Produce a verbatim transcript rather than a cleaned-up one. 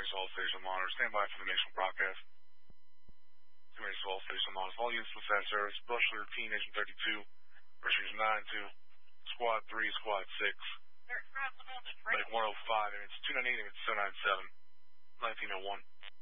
all station monitor. Stand by for the national broadcast. two Major all station monitor. All units with that service. Bushler, Team Nation thirty-two. Rushers nine two. Squad three, Squad six. Medic one oh five, and it's two ninety-eight, and it's seven ninety-seven. nineteen oh one.